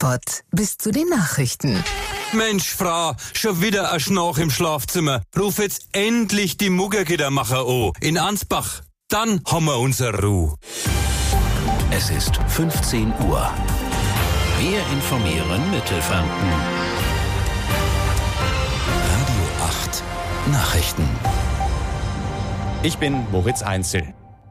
Werbespot bis zu den Nachrichten. Mensch, Frau, schon wieder ein Schnarch im Schlafzimmer. Ruf jetzt endlich die Muggergittermacher an. In Ansbach. Dann haben wir unsere Ruhe. Es ist 15 Uhr. Wir informieren Mittelfranken. Radio 8 Nachrichten. Ich bin Moritz Einzel.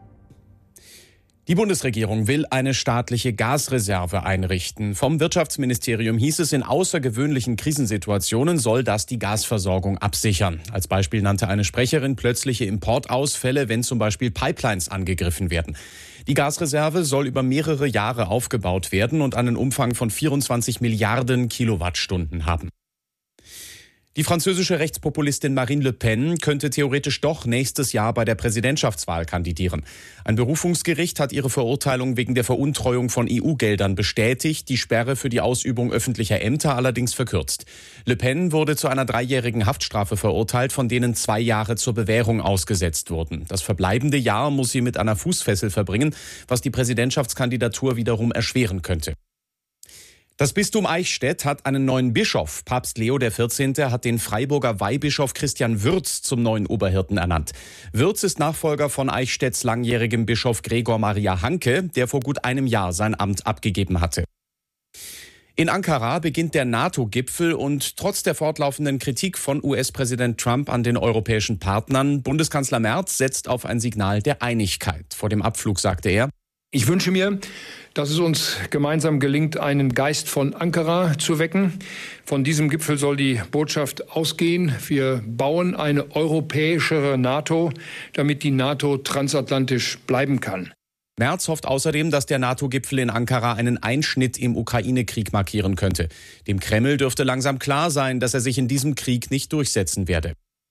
Die Bundesregierung will eine staatliche Gasreserve einrichten. Vom Wirtschaftsministerium hieß es, in außergewöhnlichen Krisensituationen soll das die Gasversorgung absichern. Als Beispiel nannte eine Sprecherin plötzliche Importausfälle, wenn zum Beispiel Pipelines angegriffen werden. Die Gasreserve soll über mehrere Jahre aufgebaut werden und einen Umfang von 24 Milliarden Kilowattstunden haben. Die französische Rechtspopulistin Marine Le Pen könnte theoretisch doch nächstes Jahr bei der Präsidentschaftswahl kandidieren. Ein Berufungsgericht hat ihre Verurteilung wegen der Veruntreuung von EU-Geldern bestätigt, die Sperre für die Ausübung öffentlicher Ämter allerdings verkürzt. Le Pen wurde zu einer 3-jährigen Haftstrafe verurteilt, von denen 2 Jahre zur Bewährung ausgesetzt wurden. Das verbleibende Jahr muss sie mit einer Fußfessel verbringen, was die Präsidentschaftskandidatur wiederum erschweren könnte. Das Bistum Eichstätt hat einen neuen Bischof. Papst Leo XIV. Hat den Freiburger Weihbischof Christian Würz zum neuen Oberhirten ernannt. Würz ist Nachfolger von Eichstätts langjährigem Bischof Gregor Maria Hanke, der vor gut einem Jahr sein Amt abgegeben hatte. In Ankara beginnt der NATO-Gipfel und trotz der fortlaufenden Kritik von US-Präsident Trump an den europäischen Partnern, Bundeskanzler Merz setzt auf ein Signal der Einigkeit. Vor dem Abflug sagte er: Ich wünsche mir, dass es uns gemeinsam gelingt, einen Geist von Ankara zu wecken. Von diesem Gipfel soll die Botschaft ausgehen: Wir bauen eine europäischere NATO, damit die NATO transatlantisch bleiben kann. Merz hofft außerdem, dass der NATO-Gipfel in Ankara einen Einschnitt im Ukraine-Krieg markieren könnte. Dem Kreml dürfte langsam klar sein, dass er sich in diesem Krieg nicht durchsetzen werde.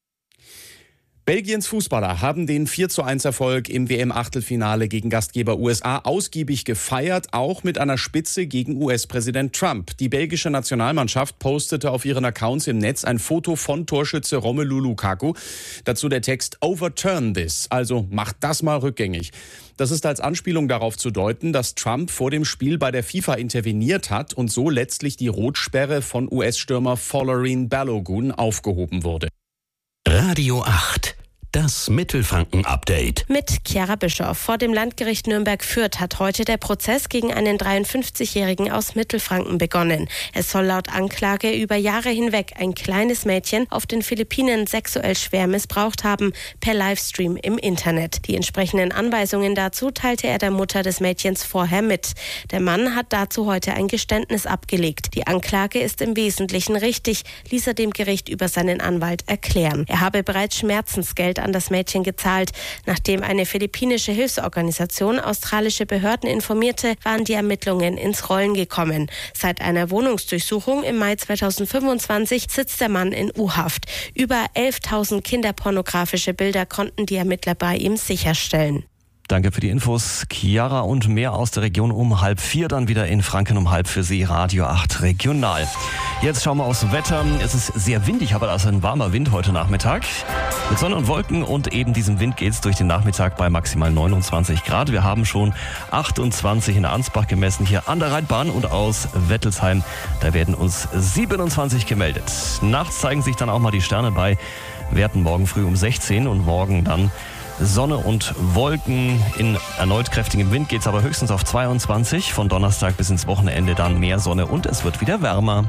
Belgiens Fußballer haben den 4:1-Erfolg im WM-Achtelfinale gegen Gastgeber USA ausgiebig gefeiert, auch mit einer Spitze gegen US-Präsident Trump. Die belgische Nationalmannschaft postete auf ihren Accounts im Netz ein Foto von Torschütze Romelu Lukaku. Dazu der Text "Overturn this", also macht das mal rückgängig. Das ist als Anspielung darauf zu deuten, dass Trump vor dem Spiel bei der FIFA interveniert hat und so letztlich die Rotsperre von US-Stürmer Folarin Balogun aufgehoben wurde. Radio 8, das Mittelfranken-Update. Mit Chiara Bischoff. Vor dem Landgericht Nürnberg-Fürth hat heute der Prozess gegen einen 53-Jährigen aus Mittelfranken begonnen. Es soll laut Anklage über Jahre hinweg ein kleines Mädchen auf den Philippinen sexuell schwer missbraucht haben, per Livestream im Internet. Die entsprechenden Anweisungen dazu teilte er der Mutter des Mädchens vorher mit. Der Mann hat dazu heute ein Geständnis abgelegt. Die Anklage ist im Wesentlichen richtig, ließ er dem Gericht über seinen Anwalt erklären. Er habe bereits Schmerzensgeld an das Mädchen gezahlt. Nachdem eine philippinische Hilfsorganisation australische Behörden informierte, waren die Ermittlungen ins Rollen gekommen. Seit einer Wohnungsdurchsuchung im Mai 2025 sitzt der Mann in U-Haft. Über 11.000 kinderpornografische Bilder konnten die Ermittler bei ihm sicherstellen. Danke für die Infos, Chiara, und mehr aus der Region um 3:30, dann wieder in Franken um 3:30 für Sie, Radio 8 Regional. Jetzt schauen wir aufs Wetter. Es ist sehr windig, aber das ist ein warmer Wind heute Nachmittag. Mit Sonne und Wolken und eben diesem Wind geht es durch den Nachmittag bei maximal 29 Grad. Wir haben schon 28 in Ansbach gemessen, hier an der Rheinbahn, und aus Wettelsheim, da werden uns 27 gemeldet. Nachts zeigen sich dann auch mal die Sterne bei Werten morgen früh um 16 und morgen dann Sonne und Wolken. In erneut kräftigem Wind geht es aber höchstens auf 22. Von Donnerstag bis ins Wochenende dann mehr Sonne und es wird wieder wärmer.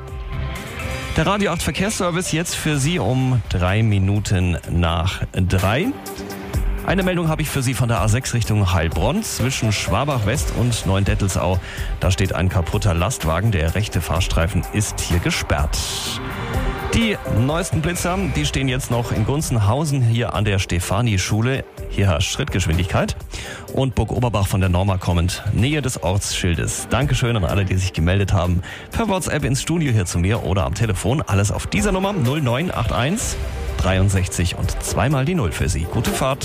Der Radio 8 Verkehrsservice jetzt für Sie um 3 Minuten nach 3. Eine Meldung habe ich für Sie von der A6 Richtung Heilbronn. Zwischen Schwabach West und Neuendettelsau. Da steht ein kaputter Lastwagen. Der rechte Fahrstreifen ist hier gesperrt. Die neuesten Blitzer, die stehen jetzt noch in Gunzenhausen hier an der Stefanie-Schule. Hier herrscht Schrittgeschwindigkeit. Und Burg Oberbach von der Norma kommend, Nähe des Ortsschildes. Dankeschön an alle, die sich gemeldet haben. Per WhatsApp ins Studio hier zu mir oder am Telefon. Alles auf dieser Nummer 0981 63 und zweimal die 0 für Sie. Gute Fahrt.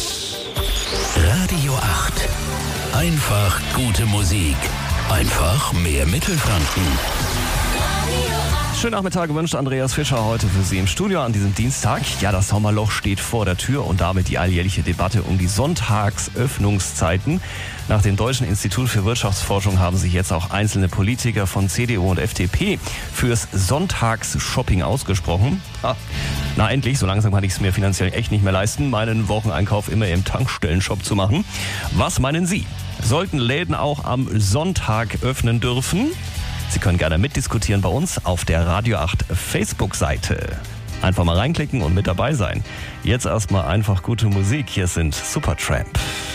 Radio 8. Einfach gute Musik. Einfach mehr Mittelfranken. Schönen Nachmittag wünscht Andreas Fischer heute für Sie im Studio an diesem Dienstag. Ja, das Sommerloch steht vor der Tür und damit die alljährliche Debatte um die Sonntagsöffnungszeiten. Nach dem Deutschen Institut für Wirtschaftsforschung haben sich jetzt auch einzelne Politiker von CDU und FDP fürs Sonntagsshopping ausgesprochen. Na endlich, so langsam kann ich es mir finanziell echt nicht mehr leisten, meinen Wocheneinkauf immer im Tankstellenshop zu machen. Was meinen Sie? Sollten Läden auch am Sonntag öffnen dürfen? Sie können gerne mitdiskutieren bei uns auf der Radio 8 Facebook-Seite. Einfach mal reinklicken und mit dabei sein. Jetzt erstmal einfach gute Musik. Hier sind Supertramp.